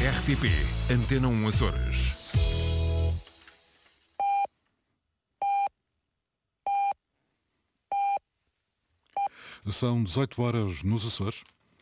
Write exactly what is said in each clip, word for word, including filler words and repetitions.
R T P Antena um Açores. São dezoito horas nos Açores.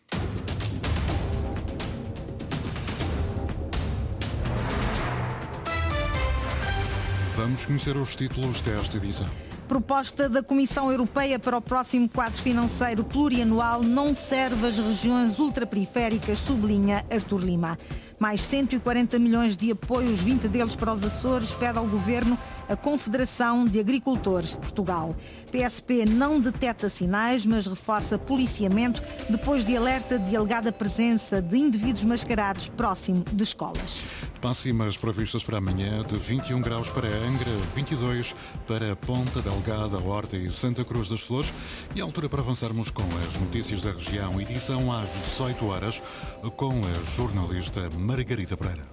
Vamos conhecer os títulos desta edição. Proposta da Comissão Europeia para o próximo quadro financeiro plurianual não serve às regiões ultraperiféricas, sublinha Artur Lima. Mais cento e quarenta milhões de apoios, vinte deles para os Açores, pede ao Governo a Confederação de Agricultores de Portugal. P S P não detecta sinais, mas reforça policiamento depois de alerta de alegada presença de indivíduos mascarados próximo de escolas. Máximas previstas para amanhã de vinte e um graus para Angra, vinte e dois para Ponta Delgada, Horta e Santa Cruz das Flores. E a altura para avançarmos com as notícias da região. Edição às dezoito horas com a jornalista Margarida Pereira.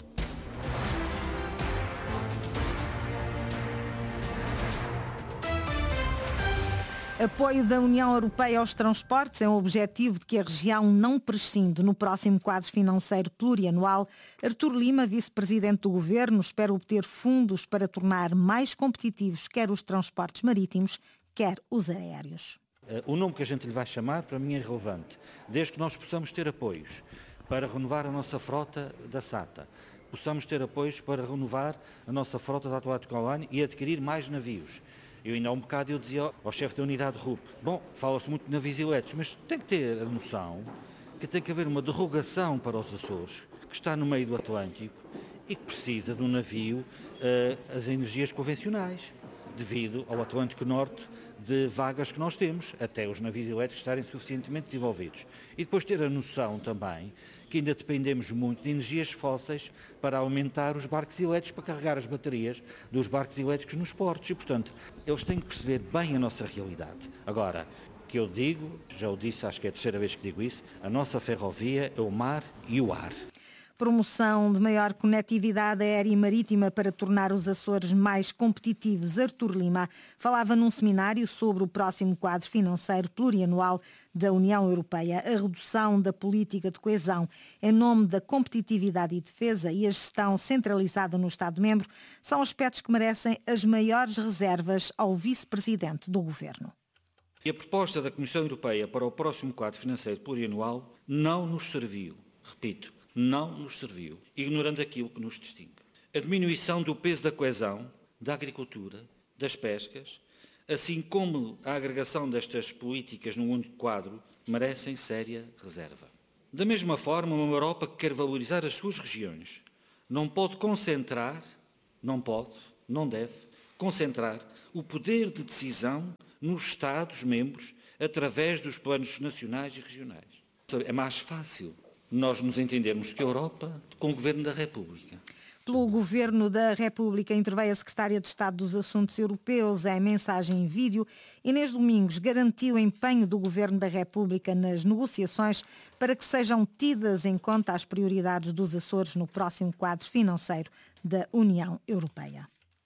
Apoio da União Europeia aos transportes é um objetivo de que a região não prescinde no próximo quadro financeiro plurianual. Artur Lima, vice-presidente do Governo, espera obter fundos para tornar mais competitivos quer os transportes marítimos, quer os aéreos. O nome que a gente lhe vai chamar, para mim, é relevante. Desde que nós possamos ter apoios para renovar a nossa frota da S A T A, possamos ter apoios para renovar a nossa frota da Atlantic Line e adquirir mais navios. Eu ainda há um bocado eu dizia ao chefe da unidade R U P, bom, fala-se muito de navios elétricos, mas tem que ter a noção que tem que haver uma derrogação para os Açores, que está no meio do Atlântico e que precisa de um navio uh, as energias convencionais, devido ao Atlântico Norte de vagas que nós temos, até os navios elétricos estarem suficientemente desenvolvidos. E depois ter a noção também que ainda dependemos muito de energias fósseis para aumentar os barcos elétricos, para carregar as baterias dos barcos elétricos nos portos. E, portanto, eles têm que perceber bem a nossa realidade. Agora, o que eu digo, já o disse, acho que é a terceira vez que digo isso, a nossa ferrovia é o mar e o ar. Promoção de maior conectividade aérea e marítima para tornar os Açores mais competitivos. Artur Lima falava num seminário sobre o próximo quadro financeiro plurianual da União Europeia. A redução da política de coesão em nome da competitividade e defesa e a gestão centralizada no Estado-membro são aspectos que merecem as maiores reservas ao vice-presidente do Governo. E a proposta da Comissão Europeia para o próximo quadro financeiro plurianual não nos serviu, repito, não nos serviu, ignorando aquilo que nos distingue. A diminuição do peso da coesão, da agricultura, das pescas, assim como a agregação destas políticas num único quadro, merecem séria reserva. Da mesma forma, uma Europa que quer valorizar as suas regiões não pode concentrar, não pode, não deve, concentrar o poder de decisão nos Estados-membros através dos planos nacionais e regionais. É mais fácil nós nos entendermos que a Europa com o Governo da República. Pelo Governo da República interveio a Secretária de Estado dos Assuntos Europeus. Em mensagem em vídeo, Inês Domingos garantiu o empenho do Governo da República nas negociações para que sejam tidas em conta as prioridades dos Açores no próximo quadro financeiro da União Europeia.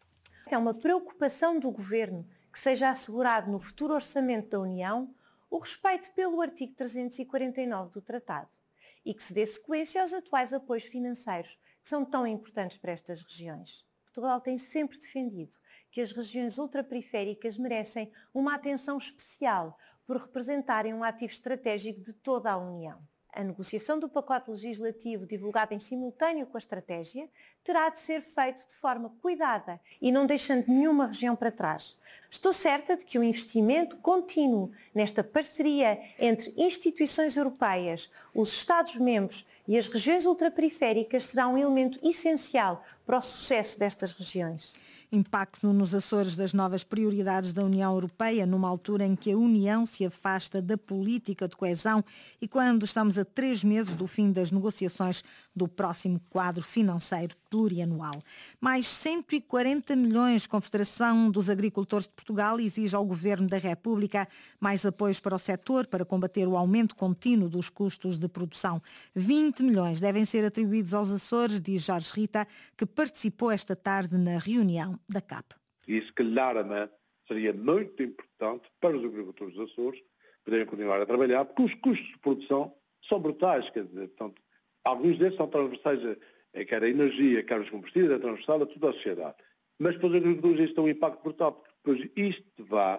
É uma preocupação do Governo que seja assegurado no futuro orçamento da União o respeito pelo artigo trezentos e quarenta e nove do Tratado e que se dê sequência aos atuais apoios financeiros que são tão importantes para estas regiões. Portugal tem sempre defendido que as regiões ultraperiféricas merecem uma atenção especial por representarem um ativo estratégico de toda a União. A negociação do pacote legislativo divulgado em simultâneo com a estratégia terá de ser feito de forma cuidada e não deixando nenhuma região para trás. Estou certa de que o investimento contínuo nesta parceria entre instituições europeias, os Estados-membros e as regiões ultraperiféricas será um elemento essencial para o sucesso destas regiões. Impacto nos Açores das novas prioridades da União Europeia, numa altura em que a União se afasta da política de coesão e quando estamos a três meses do fim das negociações do próximo quadro financeiro plurianual. Mais cento e quarenta milhões, Confederação dos Agricultores de Portugal exige ao Governo da República mais apoios para o setor para combater o aumento contínuo dos custos de produção. vinte milhões devem ser atribuídos aos Açores, diz Jorge Rita, que participou esta tarde na reunião da C A P. Isso claramente seria muito importante para os agricultores dos Açores poderem continuar a trabalhar, porque os custos de produção são brutais, quer dizer, portanto, Alguns desses são transversais, a, quer a energia, quer os combustíveis, é transversal a toda a sociedade. Mas depois os agricultores isto tem um impacto brutal, porque depois isto vai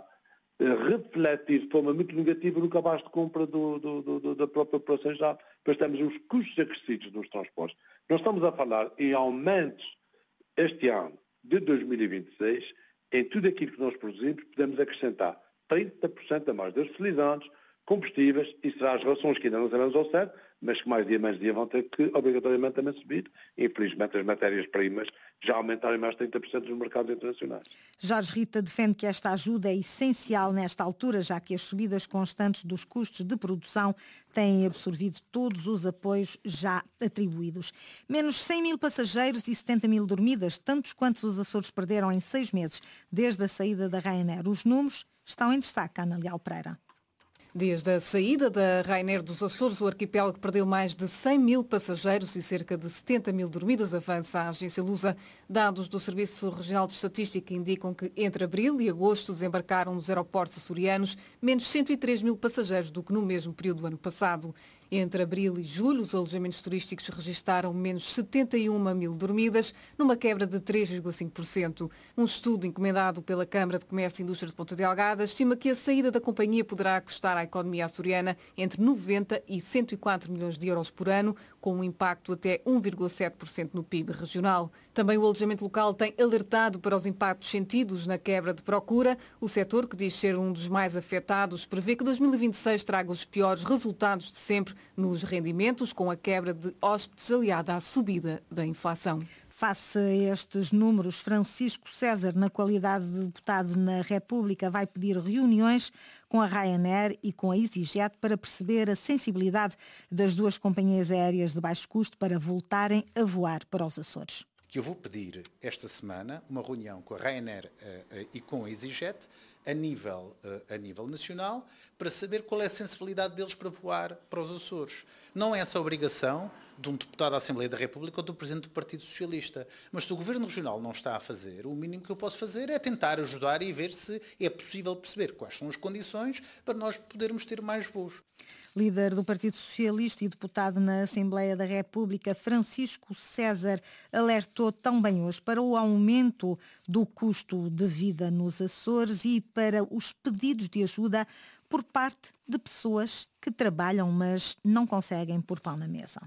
refletir de forma muito negativa no cabaz de compra do, do, do, da própria população já. Depois temos os custos acrescidos dos transportes. Nós estamos a falar em aumentos este ano de dois mil e vinte e seis, em tudo aquilo que nós produzimos, podemos acrescentar trinta por cento a mais dos fertilizantes, combustíveis, e será as relações que ainda não sabemos ao certo, mas que mais dia mais dia vão ter que obrigatoriamente também subir. Infelizmente as matérias-primas já aumentaram mais de trinta por cento nos mercados internacionais. Jorge Rita defende que esta ajuda é essencial nesta altura, já que as subidas constantes dos custos de produção têm absorvido todos os apoios já atribuídos. Menos cem mil passageiros e setenta mil dormidas, tantos quantos os Açores perderam em seis meses, desde a saída da Ryanair. Os números estão em destaque, Ana Leal Pereira. Desde a saída da Ryanair dos Açores, o arquipélago perdeu mais de cem mil passageiros e cerca de setenta mil dormidas, avança a agência Lusa. Dados do Serviço Regional de Estatística indicam que entre abril e agosto desembarcaram nos aeroportos açorianos menos cento e três mil passageiros do que no mesmo período do ano passado. Entre abril e julho, os alojamentos turísticos registaram menos setenta e uma mil dormidas, numa quebra de três vírgula cinco por cento. Um estudo encomendado pela Câmara de Comércio e Indústria de Ponta Delgada estima que a saída da companhia poderá custar à economia açoriana entre noventa e cento e quatro milhões de euros por ano, com um impacto até um vírgula sete por cento no P I B regional. Também o alojamento local tem alertado para os impactos sentidos na quebra de procura. O setor, que diz ser um dos mais afetados, prevê que dois mil e vinte e seis traga os piores resultados de sempre nos rendimentos, com a quebra de hóspedes aliada à subida da inflação. Face a estes números, Francisco César, na qualidade de deputado na República, vai pedir reuniões com a Ryanair e com a EasyJet para perceber a sensibilidade das duas companhias aéreas de baixo custo para voltarem a voar para os Açores. Que eu vou pedir esta semana uma reunião com a Ryanair uh, uh, e com a EasyJet a nível, uh, a nível nacional para saber qual é a sensibilidade deles para voar para os Açores. Não é essa a obrigação de um deputado da Assembleia da República ou do Presidente do Partido Socialista. Mas se o Governo Regional não está a fazer, o mínimo que eu posso fazer é tentar ajudar e ver se é possível perceber quais são as condições para nós podermos ter mais voos. Líder do Partido Socialista e deputado na Assembleia da República, Francisco César, alertou também hoje para o aumento do custo de vida nos Açores e para os pedidos de ajuda por parte de pessoas que trabalham, mas não conseguem pôr pão na mesa.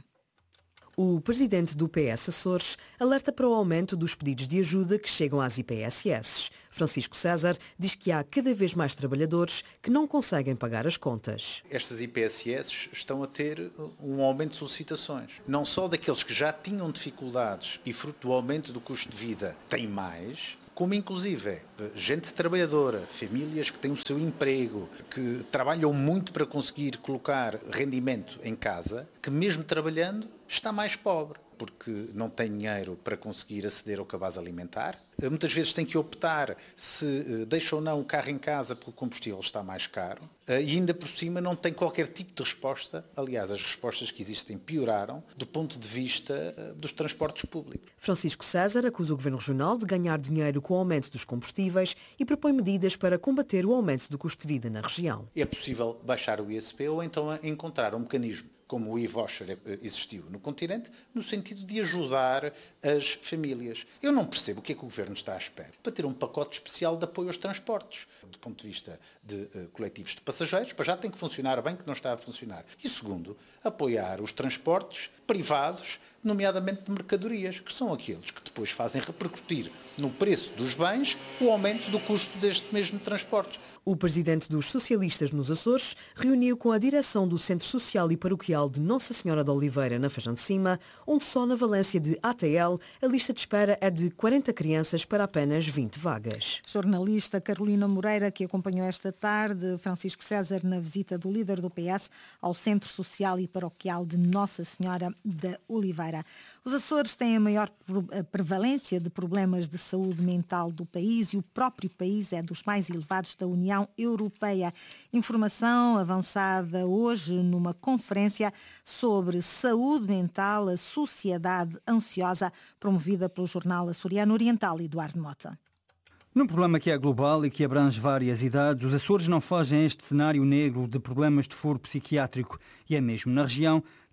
O presidente do P S Açores alerta para o aumento dos pedidos de ajuda que chegam às I P S S. Francisco César diz que há cada vez mais trabalhadores que não conseguem pagar as contas. Estas I P S S estão a ter um aumento de solicitações. Não só daqueles que já tinham dificuldades e fruto do aumento do custo de vida têm mais, como inclusive gente trabalhadora, famílias que têm o seu emprego, que trabalham muito para conseguir colocar rendimento em casa, que mesmo trabalhando está mais pobre, porque não tem dinheiro para conseguir aceder ao cabaz alimentar. Muitas vezes tem que optar se deixa ou não o carro em casa porque o combustível está mais caro. E ainda por cima não tem qualquer tipo de resposta. Aliás, as respostas que existem pioraram do ponto de vista dos transportes públicos. Francisco César acusa o Governo Regional de ganhar dinheiro com o aumento dos combustíveis e propõe medidas para combater o aumento do custo de vida na região. É possível baixar o I S P ou então encontrar um mecanismo como o e-voucher existiu no continente, no sentido de ajudar as famílias. Eu não percebo o que é que o Governo está à espera para ter um pacote especial de apoio aos transportes. Do ponto de vista de uh, coletivos de passageiros, para já tem que funcionar bem, que não está a funcionar. E segundo, apoiar os transportes privados, nomeadamente de mercadorias, que são aqueles que depois fazem repercutir no preço dos bens o aumento do custo deste mesmo transporte. O presidente dos socialistas nos Açores reuniu com a direção do Centro Social e Paroquial de Nossa Senhora de Oliveira, na Fajã de Cima, onde só na Valência de A T L a lista de espera é de quarenta crianças para apenas vinte vagas. Jornalista Carolina Moreira, que acompanhou esta tarde Francisco César na visita do líder do P S ao Centro Social e Paroquial de Nossa Senhora de Oliveira. Os Açores têm a maior prevalência de problemas de saúde mental do país e o próprio país é dos mais elevados da União Europeia. Informação avançada hoje numa conferência sobre saúde mental, a sociedade ansiosa, promovida pelo jornal açoriano Oriental, Eduardo Mota. Num problema que é global e que abrange várias idades, os Açores não fogem a este cenário negro de problemas de foro psiquiátrico e é mesmo na região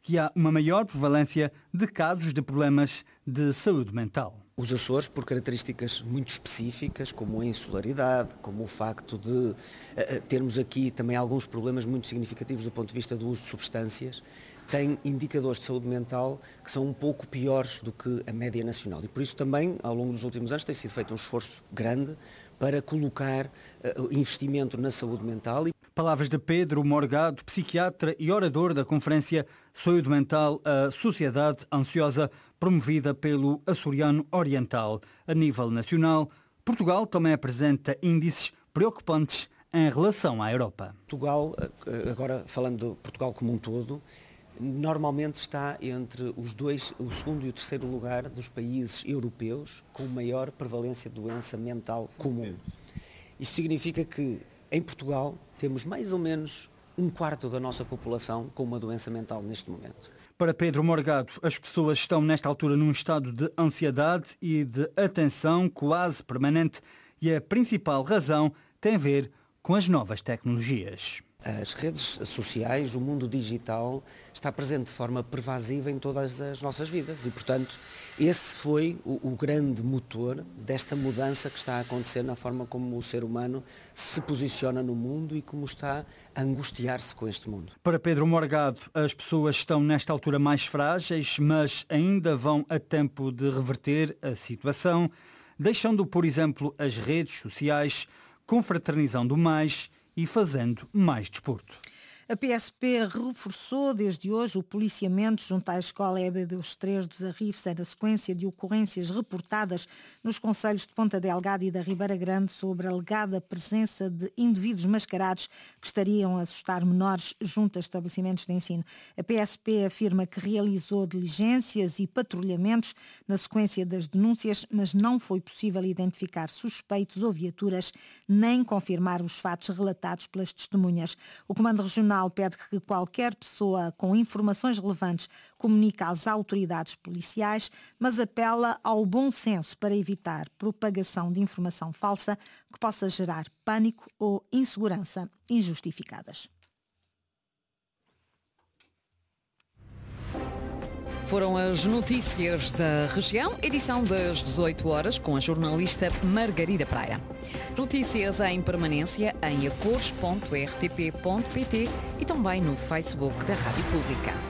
que há uma maior prevalência de casos de problemas de saúde mental. Os Açores, por características muito específicas, como a insularidade, como o facto de uh, termos aqui também alguns problemas muito significativos do ponto de vista do uso de substâncias, têm indicadores de saúde mental que são um pouco piores do que a média nacional. E por isso também, ao longo dos últimos anos, tem sido feito um esforço grande para colocar uh, investimento na saúde mental. Palavras de Pedro Morgado, psiquiatra e orador da Conferência Saúde Mental, a Sociedade Ansiosa, promovida pelo Açoriano Oriental. A nível nacional, Portugal também apresenta índices preocupantes em relação à Europa. Portugal, agora falando de Portugal como um todo, normalmente está entre os dois, o segundo e o terceiro lugar dos países europeus com maior prevalência de doença mental comum. Isto significa que em Portugal temos mais ou menos um quarto da nossa população com uma doença mental neste momento. Para Pedro Morgado, as pessoas estão nesta altura num estado de ansiedade e de atenção quase permanente e a principal razão tem a ver com as novas tecnologias. As redes sociais, o mundo digital está presente de forma pervasiva em todas as nossas vidas e, portanto, esse foi o, o grande motor desta mudança que está a acontecer na forma como o ser humano se posiciona no mundo e como está a angustiar-se com este mundo. Para Pedro Morgado, as pessoas estão nesta altura mais frágeis, mas ainda vão a tempo de reverter a situação, deixando, por exemplo, as redes sociais, confraternizando mais e fazendo mais desporto. A P S P reforçou desde hoje o policiamento junto à Escola E B dos três dos Arrifes na sequência de ocorrências reportadas nos concelhos de Ponta Delgada e da Ribeira Grande sobre a alegada presença de indivíduos mascarados que estariam a assustar menores junto a estabelecimentos de ensino. A P S P afirma que realizou diligências e patrulhamentos na sequência das denúncias, mas não foi possível identificar suspeitos ou viaturas nem confirmar os fatos relatados pelas testemunhas. O Comando Regional pede que qualquer pessoa com informações relevantes comunique às autoridades policiais, mas apela ao bom senso para evitar propagação de informação falsa que possa gerar pânico ou insegurança injustificadas. Foram as notícias da região, edição das dezoito horas, com a jornalista Margarida Praia. Notícias em permanência em acores ponto r t p ponto p t e também no Facebook da Rádio Pública.